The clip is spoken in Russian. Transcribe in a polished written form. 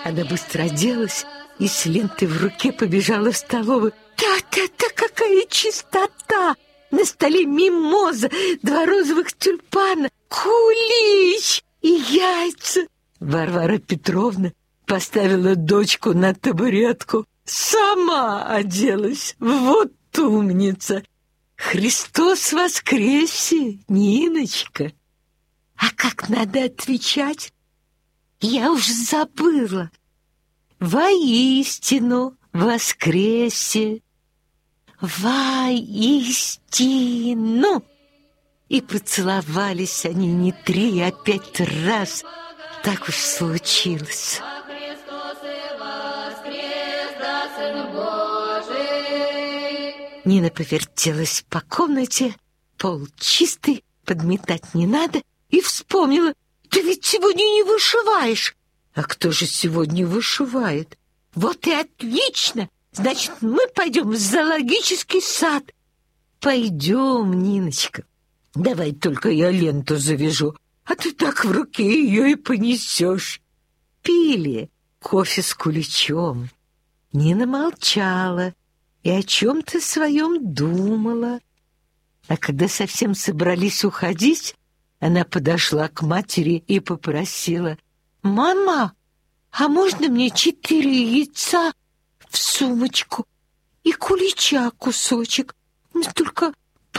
Она быстро оделась и с лентой в руке побежала в столовую. Та-та-та, какая чистота! На столе мимоза, 2 розовых тюльпана, кулич и яйца. Варвара Петровна поставила дочку на табуретку. Сама оделась. Вот умница! Христос воскресе, Ниночка! А как надо отвечать? Я уж забыла. Воистину воскресе! Воистину! И поцеловались они не 3, а 5 раз. Так уж случилось. Нина повертелась по комнате, пол чистый, подметать не надо, и вспомнила: ты ведь сегодня не вышиваешь. А кто же сегодня вышивает? Вот и отлично! Значит, мы пойдем в зоологический сад. Пойдем, Ниночка. Давай только я ленту завяжу, а ты так в руке ее и понесешь. Пили кофе с куличом. Нина молчала и о чем-то своем думала. А когда совсем собрались уходить, она подошла к матери и попросила: «Мама, а можно мне 4 яйца в сумочку и кулича кусочек? Только